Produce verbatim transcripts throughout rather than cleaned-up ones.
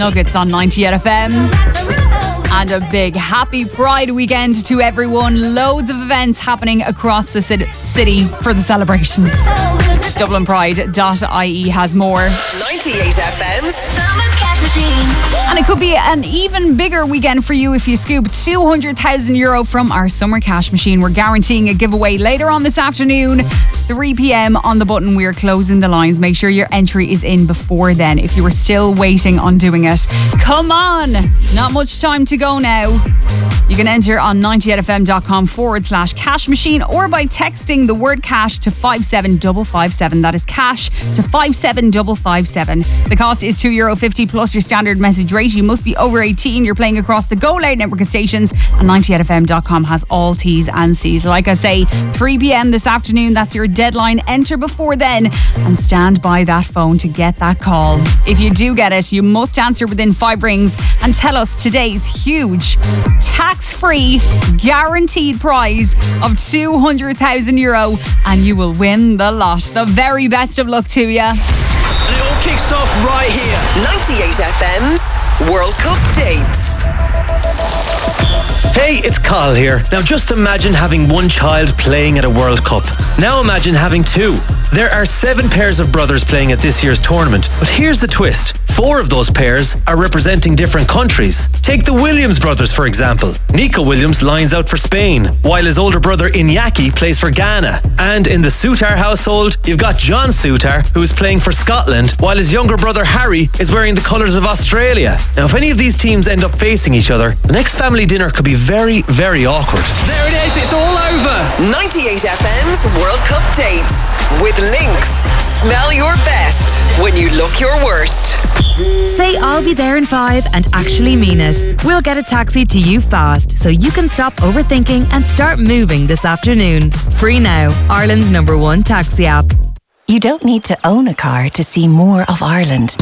Nuggets on ninety-eight F M. And a big happy Pride weekend to everyone. Loads of events happening across the city for the celebrations. Dublin Pride dot I E has more. ninety-eight F M's Summer Cash Machine. And it could be an even bigger weekend for you if you scoop two hundred thousand euro from our Summer Cash Machine. We're guaranteeing a giveaway later on this afternoon, three p.m. on the button. We're closing the lines. Make sure your entry is in before then if you were still waiting on doing it. Come on! Not much time to go now. You can enter on ninety-eight f m dot com forward slash cash machine or by texting the word cash to five seven five five seven. That is cash to five seven five five seven. The cost is two euro fifty plus your standard message rate. You must be over eighteen. You're playing across the Go Loud network of stations, and ninety-eight f m dot com has all T's and C's. Like I say, three p.m. this afternoon, that's your deadline. Enter before then and stand by that phone to get that call. If you do get it, you must answer within five rings and tell us today's huge tax-free guaranteed prize of two hundred thousand euro, and you will win the lot. The very best of luck to you. And it all kicks off right here. ninety-eight F M's World Cup dates. Hey, it's Carl here. Now just imagine having one child playing at a World Cup. Now imagine having two. There are seven pairs of brothers playing at this year's tournament, but here's the twist. Four of those pairs are representing different countries. Take the Williams brothers, for example. Nico Williams lines out for Spain, while his older brother Iñaki plays for Ghana. And in the Soutar household, you've got John Soutar, who is playing for Scotland, while his younger brother Harry is wearing the colours of Australia. Now, if any of these teams end up facing each other, the next family dinner could be very, very awkward. There it is, it's all over. ninety-eight F M's World Cup dates with Lynx. Smell your best when you look your worst. Say I'll be there in five and actually mean it. We'll get a taxi to you fast so you can stop overthinking and start moving this afternoon. Free now, Ireland's number one taxi app. You don't need to own a car to see more of Ireland.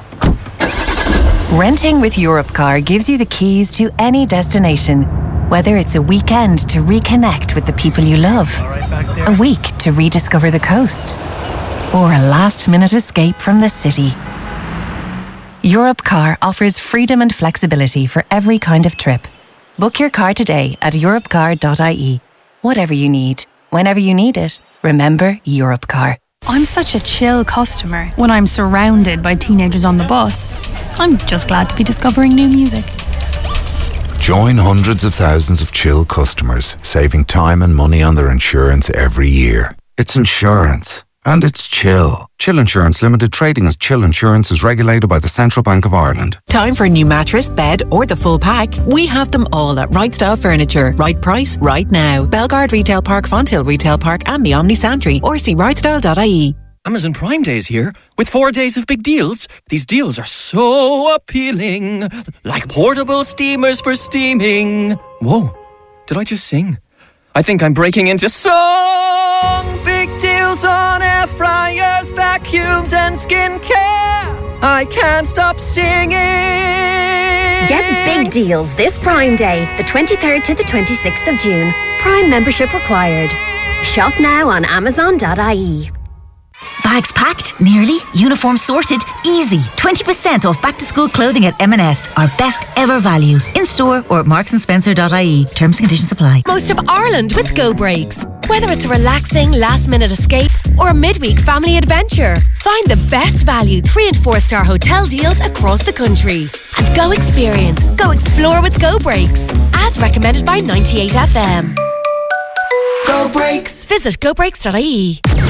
Renting with Europcar gives you the keys to any destination, whether it's a weekend to reconnect with the people you love, a week to rediscover the coast, or a last-minute escape from the city. Europcar offers freedom and flexibility for every kind of trip. Book your car today at europcar dot I E. Whatever you need, whenever you need it, remember Europcar. I'm such a chill customer when I'm surrounded by teenagers on the bus. I'm just glad to be discovering new music. Join hundreds of thousands of chill customers, saving time and money on their insurance every year. It's insurance. And it's Chill. Chill Insurance Limited, trading as Chill Insurance, is regulated by the Central Bank of Ireland. Time for a new mattress, bed or the full pack? We have them all at Right Style Furniture. Right price, right now. Belgard Retail Park, Fonthill Retail Park and the Omni Santry, or see right style dot I E. Amazon Prime Day is here with four days of big deals. These deals are so appealing, like portable steamers for steaming. Whoa, did I just sing? I think I'm breaking into song. Big deals on air fryers, vacuums and skincare. I can't stop singing. Get big deals this Prime Day, the twenty-third to the twenty-sixth of June. Prime membership required. Shop now on amazon dot I E. Bags packed? Nearly? Uniforms sorted? Easy. twenty percent off back-to-school clothing at M and S. Our best ever value. In-store or at marks and spencer dot I E. Terms and conditions apply. Most of Ireland with Go Breaks. Whether it's a relaxing last-minute escape or a midweek family adventure, find the best value three and four star hotel deals across the country. And go experience, go explore with Go Breaks. As recommended by ninety-eight F M. Go Breaks. Visit go breaks dot I E.